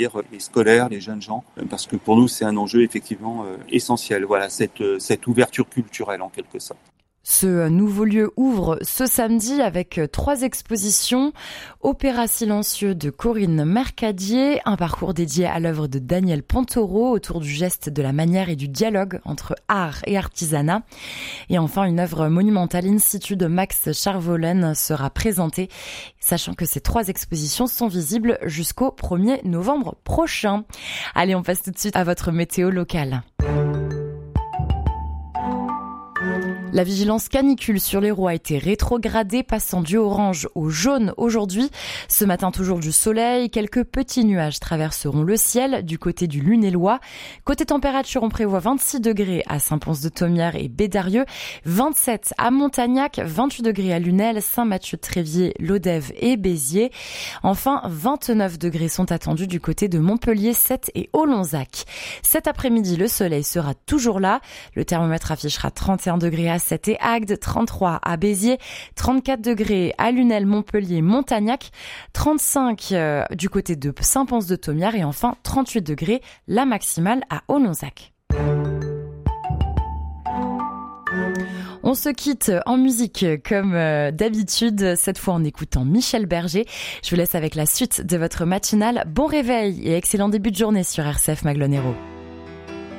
les scolaires, les jeunes gens, parce que pour nous c'est un enjeu effectivement essentiel. Voilà, cette ouverture culturelle en quelque sorte. Ce nouveau lieu ouvre ce samedi avec 3 expositions. Opéra silencieux de Corinne Mercadier, un parcours dédié à l'œuvre de Daniel Pantoro autour du geste de la manière et du dialogue entre art et artisanat. Et enfin, une œuvre monumentale in situ de Max Charvolen sera présentée, sachant que ces 3 expositions sont visibles jusqu'au 1er novembre prochain. Allez, on passe tout de suite à votre météo locale. La vigilance canicule sur l'Hérault a été rétrogradée, passant du orange au jaune aujourd'hui. Ce matin, toujours du soleil. Quelques petits nuages traverseront le ciel du côté du Lunélois. Côté température, on prévoit 26 degrés à Saint-Pons-de-Thomières et Bédarieux, 27 à Montagnac, 28 degrés à Lunel, Saint-Mathieu-de-Tréviers, Lodève et Béziers. Enfin, 29 degrés sont attendus du côté de Montpellier, Sète et Olonzac. Cet après-midi, le soleil sera toujours là. Le thermomètre affichera 31 degrés à Sète et Agde, 33 à Béziers, 34 degrés à Lunel, Montpellier, Montagnac, 35 du côté de Saint-Pons-de-Thomières et enfin 38 degrés la maximale à Olonzac. On se quitte en musique comme d'habitude, cette fois en écoutant Michel Berger. Je vous laisse avec la suite de votre matinale. Bon réveil et excellent début de journée sur RCF Maglone Hérault.